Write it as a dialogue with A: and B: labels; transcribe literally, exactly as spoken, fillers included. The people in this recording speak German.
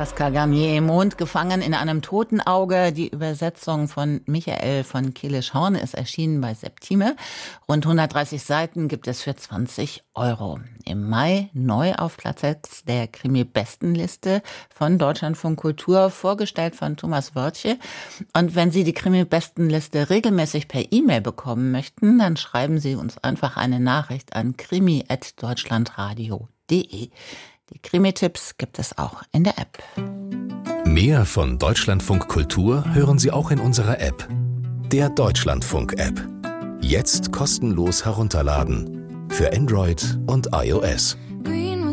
A: Pascal Garnier, Mond gefangen in einem toten Auge. Die Übersetzung von Michael von Kilisch-Horn ist erschienen bei Septime. Rund hundertdreißig Seiten gibt es für zwanzig Euro. Im Mai neu auf Platz sechs der Krimi-Bestenliste von Deutschlandfunk Kultur, vorgestellt von Thomas Wörtje. Und wenn Sie die Krimi-Bestenliste regelmäßig per E-Mail bekommen möchten, dann schreiben Sie uns einfach eine Nachricht an krimi at deutschlandradio punkt de. Die Krimi-Tipps gibt es auch in der App.
B: Mehr von Deutschlandfunk Kultur hören Sie auch in unserer App, der Deutschlandfunk-App. Jetzt kostenlos herunterladen für Android und iOS.